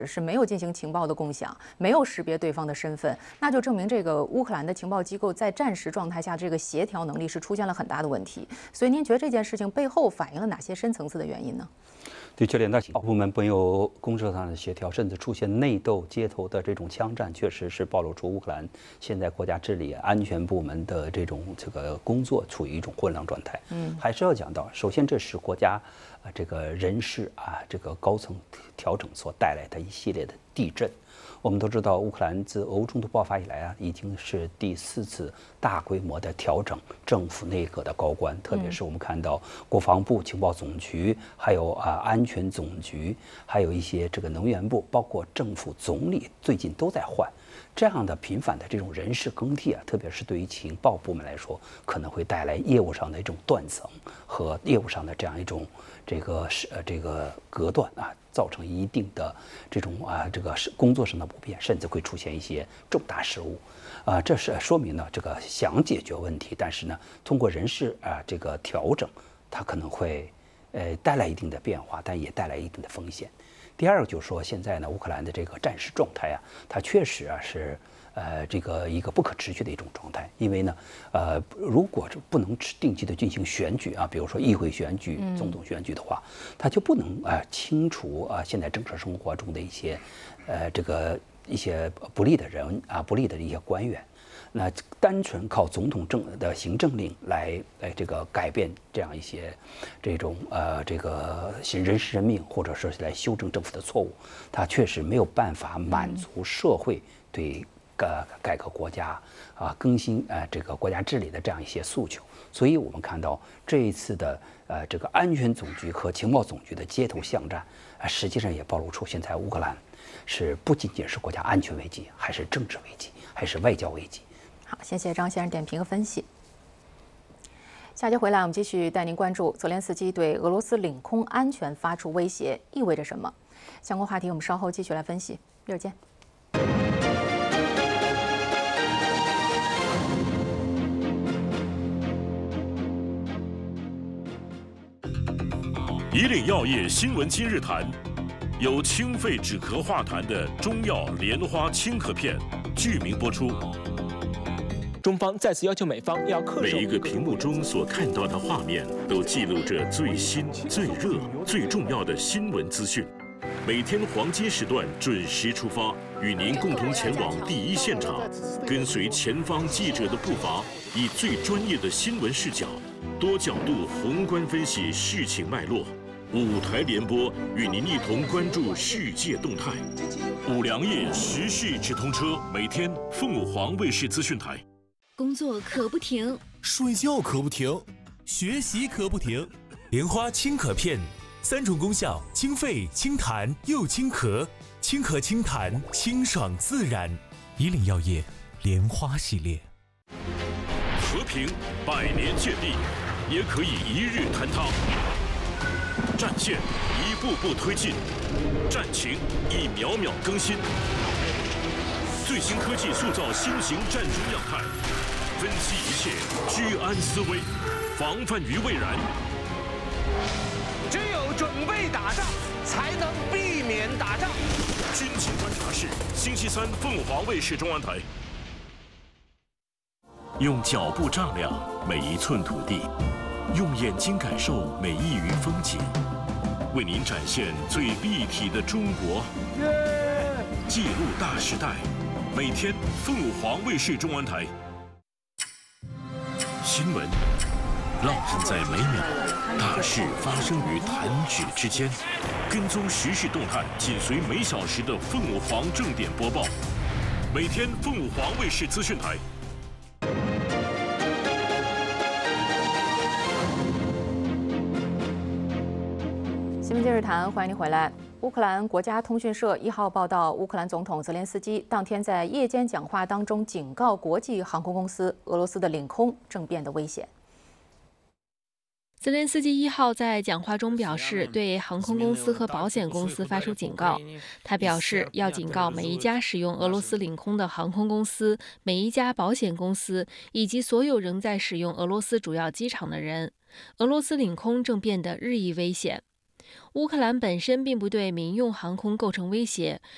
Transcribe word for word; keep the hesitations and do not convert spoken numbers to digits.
是没有进行情报的共享，没有识别对方的身份，那就证明这个乌克兰的情报机构在战时状态下这个协调能力是出现了很大的问题。所以您觉得这件事情背后反映了哪些深层次的原因呢？ 的确，两大情报部门没有公事上的协调，甚至出现内斗、街头的这种枪战，确实是暴露出乌克兰现在国家治理安全部门的这种这个工作处于一种混乱状态。嗯，还是要讲到，首先这是国家啊这个人事啊这个高层调整所带来的一系列的地震。我们都知道，乌克兰自俄乌冲突爆发以来啊，已经是第四次大规模的调整政府内阁的高官，特别是我们看到国防部、情报总局，还有啊安全总局，还有一些这个能源部，包括政府总理，最近都在换。这样的频繁的这种人事更替啊，特别是对于情报部门来说，可能会带来业务上的一种断层和业务上的这样一种这个是呃这个隔断啊，造成一定的这种啊这个是工作上的不便，甚至会出现一些重大失误，啊，这是说明呢这个想解决问题，但是呢通过人事啊这个调整，它可能会呃带来一定的变化，但也带来一定的风险。第二个就是说，现在呢，乌克兰的这个战时状态啊，它确实啊是呃这个一个不可持续的一种状态。因为呢，呃，如果是不能定期的进行选举啊，比如说议会选举、总统选举的话，它就不能啊清除啊现在政治生活中的一些呃这个一些不利的人啊、不利的一些官员。那单纯靠总统政的行政令来来这个改变这样一些这种呃这个人事任命，或者说是来修正政府的错误，它确实没有办法满足社会对呃改革国家啊更新呃这个国家治理的这样一些诉求。所以我们看到这一次的呃这个安全总局和情报总局的街头巷战啊，实际上也暴露出现在乌克兰是不仅仅是国家安全危机，还是政治危机，还是外交危机。 好，谢谢张先生点评和分析。下节回来，我们继续带您关注泽连斯基对俄罗斯领空安全发出威胁意味着什么？相关话题我们稍后继续来分析。一会儿见。 以岭药业新闻今日谈，有清肺止咳化痰的中药莲花清咳片，剧名播出。 中方再次要求美方要恪守。 每一个屏幕中所看到的画面，都记录着最新、最热、最重要的新闻资讯。每天黄金时段准时出发，与您共同前往第一现场，跟随前方记者的步伐，以最专业的新闻视角，多角度宏观分析事情脉络。五台联播，与您一同关注世界动态。五粮液时事直通车，每天凤舞凰卫视资讯台。 工作可不停， 睡觉可不停，学习可不停。莲花清咳片，三种功效：清肺、清痰又清咳，清咳清痰，清爽自然。以岭药业莲花系列。 和平百年建立，也可以一日坍塌。战线一步步推进，战情一秒秒更新。最新科技塑造新型战争样态。分析一切，居安思危，防范于未然。 只有准备打仗，才能避免打仗。 军情观察室，星期三凤凰卫视中文台。用脚步丈量每一寸土地，用眼睛感受每一隅风景，为您展现最立体的中国。记录大时代，每天凤凰卫视中文台。新闻烙印在每秒，大事发生于弹指之间。跟踪时事动态，紧随每小时的凤凰正点播报。每天凤凰卫视资讯台。 新闻今日谈，欢迎您回来。乌克兰国家通讯社一号报道，乌克兰总统泽连斯基当天在夜间讲话当中警告国际航空公司，俄罗斯的领空正变得危险。 泽连斯基一号在讲话中表示，对航空公司和保险公司发出警告。他表示，要警告每一家使用俄罗斯领空的航空公司、每一家保险公司以及所有仍在使用俄罗斯主要机场的人，俄罗斯领空正变得日益危险。乌克兰本身并不对民用航空构成威胁，